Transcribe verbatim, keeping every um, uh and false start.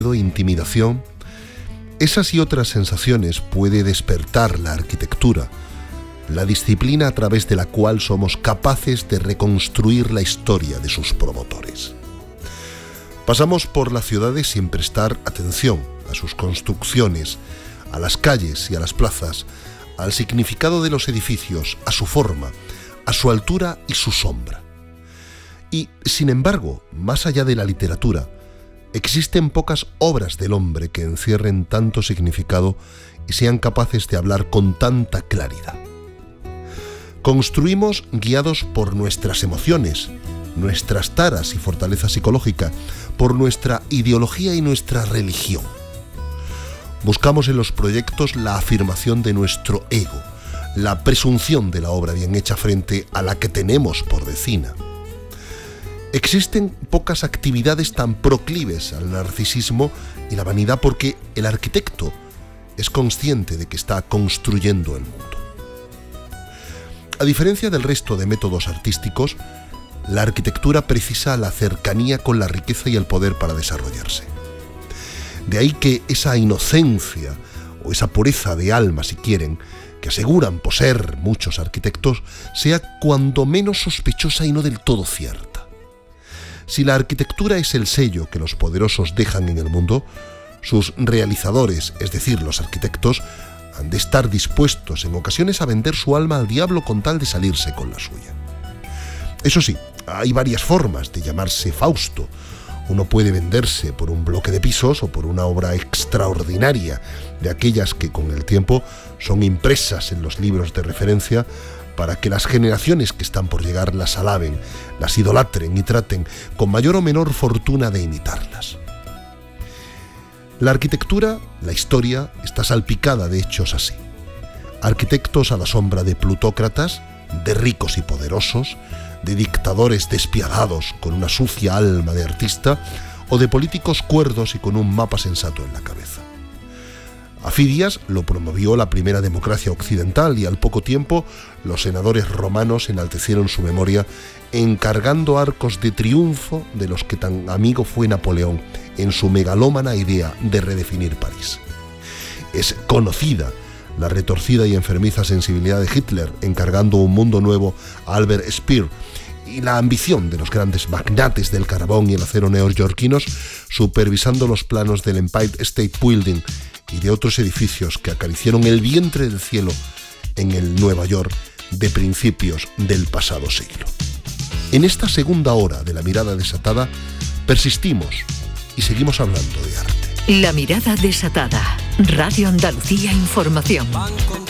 intimidación, esas y otras sensaciones puede despertar la arquitectura, la disciplina a través de la cual somos capaces de reconstruir la historia de sus promotores. Pasamos por las ciudades sin prestar atención a sus construcciones, a las calles y a las plazas, al significado de los edificios, a su forma, a su altura y su sombra. Y, sin embargo, más allá de la literatura, existen pocas obras del hombre que encierren tanto significado y sean capaces de hablar con tanta claridad. Construimos guiados por nuestras emociones, nuestras taras y fortaleza psicológica, por nuestra ideología y nuestra religión. Buscamos en los proyectos la afirmación de nuestro ego, la presunción de la obra bien hecha frente a la que tenemos por vecina. Existen pocas actividades tan proclives al narcisismo y la vanidad porque el arquitecto es consciente de que está construyendo el mundo. A diferencia del resto de métodos artísticos, la arquitectura precisa la cercanía con la riqueza y el poder para desarrollarse. De ahí que esa inocencia o esa pureza de alma, si quieren, que aseguran poseer muchos arquitectos, sea cuando menos sospechosa y no del todo cierta. Si la arquitectura es el sello que los poderosos dejan en el mundo, sus realizadores, es decir, los arquitectos, han de estar dispuestos en ocasiones a vender su alma al diablo con tal de salirse con la suya. Eso sí, hay varias formas de llamarse Fausto. Uno puede venderse por un bloque de pisos o por una obra extraordinaria, de aquellas que con el tiempo son impresas en los libros de referencia para que las generaciones que están por llegar las alaben, las idolatren y traten con mayor o menor fortuna de imitarlas. La arquitectura, la historia, está salpicada de hechos así. Arquitectos a la sombra de plutócratas, de ricos y poderosos, de dictadores despiadados con una sucia alma de artista o de políticos cuerdos y con un mapa sensato en la cabeza. A Fidias lo promovió la primera democracia occidental y al poco tiempo los senadores romanos enaltecieron su memoria encargando arcos de triunfo de los que tan amigo fue Napoleón en su megalómana idea de redefinir París. Es conocida la retorcida y enfermiza sensibilidad de Hitler encargando un mundo nuevo a Albert Speer y la ambición de los grandes magnates del carbón y el acero neoyorquinos supervisando los planos del Empire State Building y de otros edificios que acariciaron el vientre del cielo en el Nueva York de principios del pasado siglo. En esta segunda hora de La Mirada Desatada persistimos y seguimos hablando de arte. La Mirada Desatada. Radio Andalucía Información.